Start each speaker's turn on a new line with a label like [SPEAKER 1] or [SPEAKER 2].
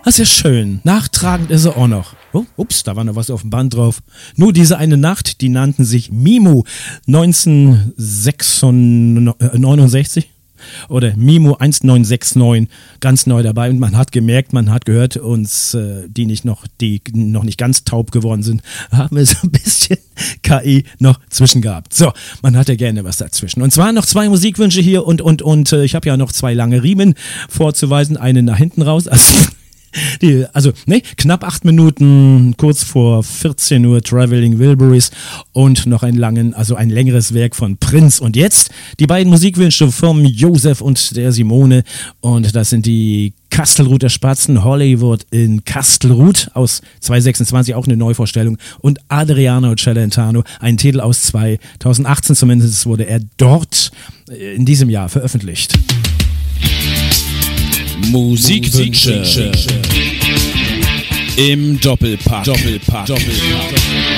[SPEAKER 1] Das ist ja schön. Nachtragend ist er auch noch. Oh, ups, da war noch was auf dem Band drauf. Nur diese eine Nacht, die nannten sich Mimo 1969 oder Mimo 1969, ganz neu dabei. Und man hat gemerkt, man hat gehört, uns, die noch nicht ganz taub geworden sind, haben wir so ein bisschen KI noch zwischen gehabt. So, man hat ja gerne was dazwischen. Und zwar noch 2 Musikwünsche hier und ich habe ja noch 2 lange Riemen vorzuweisen, einen nach hinten raus. Knapp 8 Minuten, kurz vor 14 Uhr, Traveling Wilburys und noch ein längeres Werk von Prince. Und jetzt die beiden Musikwünsche vom Josef und der Simone. Und das sind die Kastelruther Spatzen, Hollywood in Kastelruth aus 2026, auch eine Neuvorstellung. Und Adriano Celentano, ein Titel aus 2018, zumindest wurde er dort in diesem Jahr veröffentlicht.
[SPEAKER 2] Musikwünsche im Doppelpack.